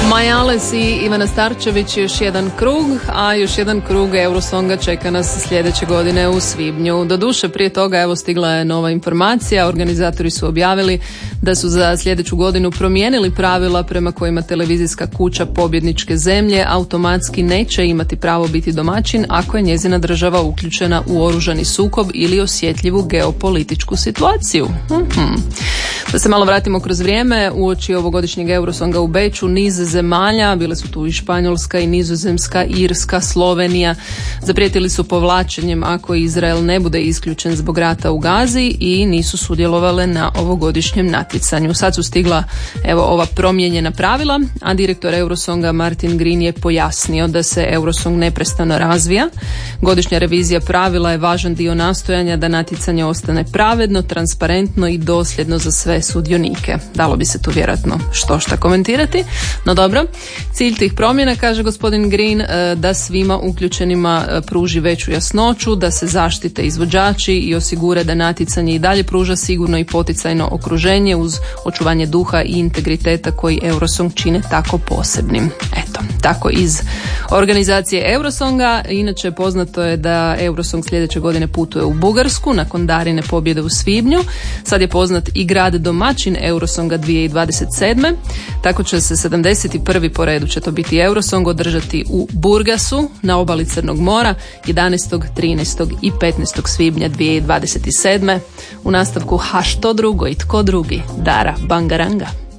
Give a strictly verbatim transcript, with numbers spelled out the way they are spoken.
Majales i Ivana Starčević još jedan krug, a još jedan krug Eurosonga čeka nas sljedeće godine u svibnju. Doduše, prije toga evo stigla je nova informacija. Organizatori su objavili da su za sljedeću godinu promijenili pravila prema kojima televizijska kuća pobjedničke zemlje automatski neće imati pravo biti domaćin ako je njezina država uključena u oružani sukob ili osjetljivu geopolitičku situaciju. Mm-hmm. Da se malo vratimo kroz vrijeme, uoči ovogodišnjeg Eurosonga u Beču niz zemalja, bile su tu i Španjolska i Nizozemska, Irska, Slovenija, zaprijetili su povlačenjem ako Izrael ne bude isključen zbog rata u Gazi i nisu sudjelovale na ovogodišnjem natjecanju. Sad su stigla evo ova promijenjena pravila, a direktor Eurosonga Martin Green je pojasnio da se Eurosong neprestano razvija. Godišnja revizija pravila je važan dio nastojanja da natjecanje ostane pravedno, transparentno i dosljedno za sve sudionike. Dalo bi se tu vjerojatno što šta komentirati, no dobro. Cilj tih promjena, kaže gospodin Green, da svima uključenima pruži veću jasnoću, da se zaštite izvođači i osigure da natjecanje i dalje pruža sigurno i poticajno okruženje uz očuvanje duha i integriteta koji Eurosong čine tako posebnim. Eto, tako iz organizacije Eurosonga. Inače, poznato je da Eurosong sljedeće godine putuje u Bugarsku nakon Darine pobjede u svibnju. Sad je poznat i grad domaćin Eurosonga dvije tisuće dvadeset sedme. Tako će se sedamdeset prvi po redu će to biti Eurosong održati u Burgasu na obali Crnog mora jedanaestog, trinaestog i petnaestog svibnja dvije tisuće dvadeset sedme. U nastavku ha što drugo i tko drugi, Dara Bangaranga.